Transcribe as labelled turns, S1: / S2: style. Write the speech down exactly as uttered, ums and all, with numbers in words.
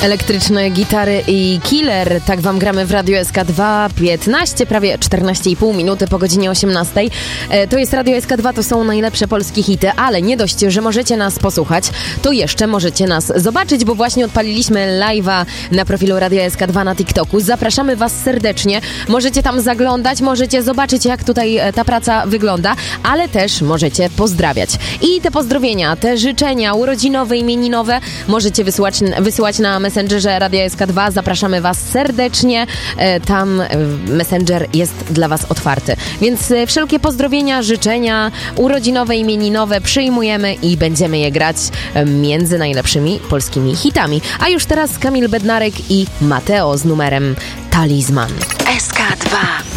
S1: Elektryczne gitary i Killer. Tak wam gramy w Radiu S K dwa. piętnaście, prawie czternaście i pół minuty po godzinie osiemnastej. E, to jest Radio S K dwa, to są najlepsze polskie hity, ale nie dość, że możecie nas posłuchać, to jeszcze możecie nas zobaczyć, bo właśnie odpaliliśmy live'a na profilu Radio S K dwa na TikToku. Zapraszamy was serdecznie. Możecie tam zaglądać, możecie zobaczyć, jak tutaj ta praca wygląda, ale też możecie pozdrawiać. I te pozdrowienia, te życzenia urodzinowe, imieninowe możecie wysyłać, wysyłać na Messengerze Radia S K dwa. Zapraszamy was serdecznie. Tam Messenger jest dla was otwarty. Więc wszelkie pozdrowienia, życzenia urodzinowe, imieninowe przyjmujemy i będziemy je grać między najlepszymi polskimi hitami. A już teraz Kamil Bednarek i Mateo z numerem Talizman.
S2: S K dwa.